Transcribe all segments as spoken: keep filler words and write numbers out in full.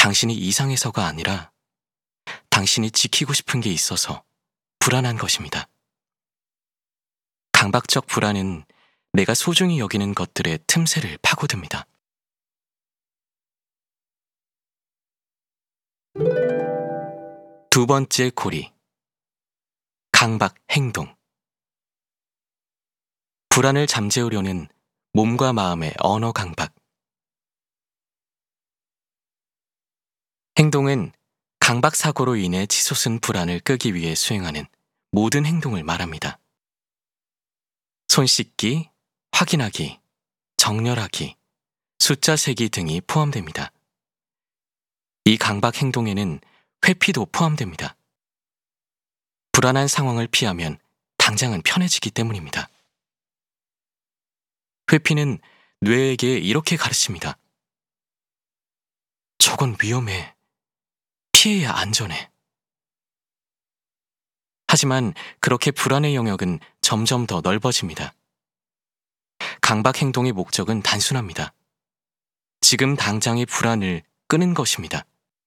당신이 이상해서가 아니라 당신이 지키고 싶은 게 있어서 불안한 것입니다. 강박적 불안은 내가 소중히 여기는 것들의 틈새를 파고듭니다. 두 번째 고리, 강박 행동. 불안을 잠재우려는 몸과 마음의 언어 강박. 행동은 강박 사고로 인해 치솟은 불안을 끄기 위해 수행하는 모든 행동을 말합니다. 손 씻기, 확인하기, 정렬하기, 숫자 세기 등이 포함됩니다. 이 강박 행동에는 회피도 포함됩니다. 불안한 상황을 피하면 당장은 편해지기 때문입니다. 회피는 뇌에게 이렇게 가르칩니다. 저건 위험해. 피해야 안전해. 하지만 그렇게 불안의 영역은 점점 더 넓어집니다. 강박 행동의 목적은 단순합니다. 지금 당장의 불안을 끄는 것입니다.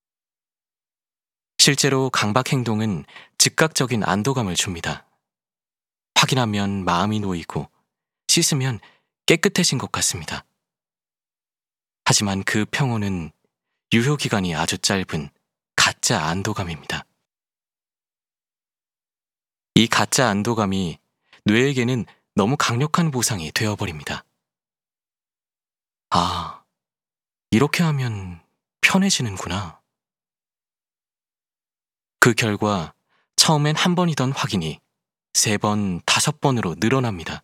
실제로 강박 행동은 즉각적인 안도감을 줍니다. 확인하면 마음이 놓이고 씻으면 깨끗해진 것 같습니다. 하지만 그 평온은 유효기간이 아주 짧은 가짜 안도감입니다. 이 가짜 안도감이 뇌에게는 너무 강력한 보상이 되어버립니다. 아, 이렇게 하면 편해지는구나. 그 결과 처음엔 한 번이던 확인이 세 번, 다섯 번으로 늘어납니다.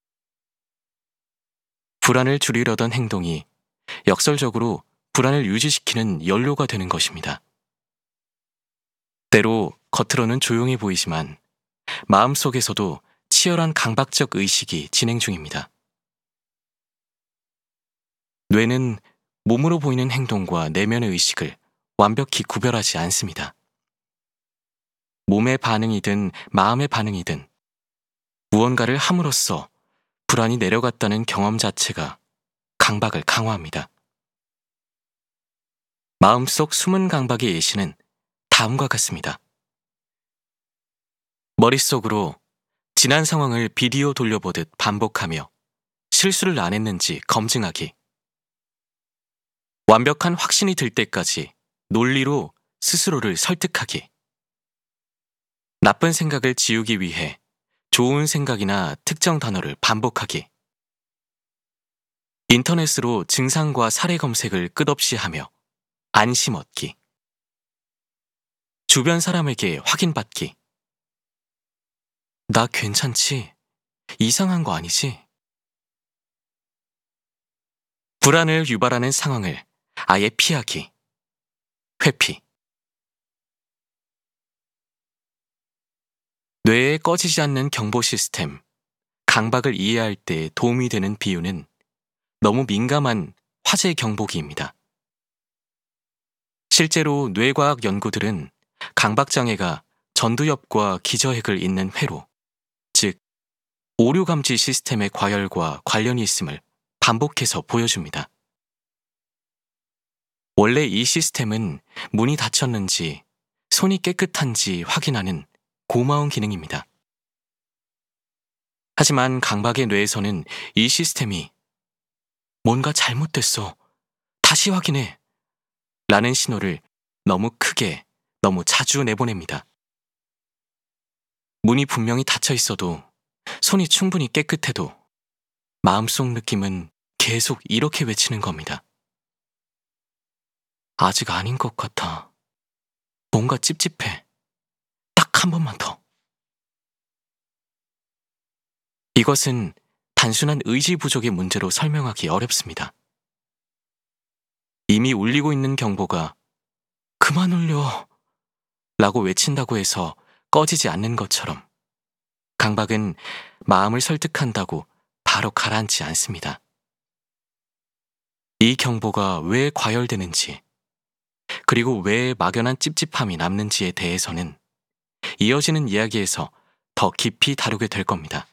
불안을 줄이려던 행동이 역설적으로 불안을 유지시키는 연료가 되는 것입니다. 때로 겉으로는 조용해 보이지만 마음속에서도 치열한 강박적 의식이 진행 중입니다. 뇌는 몸으로 보이는 행동과 내면의 의식을 완벽히 구별하지 않습니다. 몸의 반응이든 마음의 반응이든 무언가를 함으로써 불안이 내려갔다는 경험 자체가 강박을 강화합니다. 마음속 숨은 강박의 예시는 다음과 같습니다. 머릿속으로 지난 상황을 비디오 돌려보듯 반복하며 실수를 안 했는지 검증하기. 완벽한 확신이 들 때까지 논리로 스스로를 설득하기. 나쁜 생각을 지우기 위해 좋은 생각이나 특정 단어를 반복하기. 인터넷으로 증상과 사례 검색을 끝없이 하며 안심 얻기. 주변 사람에게 확인받기. 나 괜찮지? 이상한 거 아니지? 불안을 유발하는 상황을 아예 피하기. 회피. 뇌에 꺼지지 않는 경보 시스템, 강박을 이해할 때 도움이 되는 비유는 너무 민감한 화재 경보기입니다. 실제로 뇌과학 연구들은 강박장애가 전두엽과 기저핵을 잇는 회로, 즉 오류감지 시스템의 과열과 관련이 있음을 반복해서 보여줍니다. 원래 이 시스템은 문이 닫혔는지 손이 깨끗한지 확인하는 고마운 기능입니다. 하지만 강박의 뇌에서는 이 시스템이 뭔가 잘못됐어, 다시 확인해 라는 신호를 너무 크게, 너무 자주 내보냅니다. 문이 분명히 닫혀 있어도, 손이 충분히 깨끗해도 마음속 느낌은 계속 이렇게 외치는 겁니다. 아직 아닌 것 같아. 뭔가 찝찝해. 딱 한 번만 더. 이것은 단순한 의지 부족의 문제로 설명하기 어렵습니다. 이미 울리고 있는 경보가 그만 울려 라고 외친다고 해서 꺼지지 않는 것처럼 강박은 마음을 설득한다고 바로 가라앉지 않습니다. 이 경보가 왜 과열되는지, 그리고 왜 막연한 찝찝함이 남는지에 대해서는 이어지는 이야기에서 더 깊이 다루게 될 겁니다.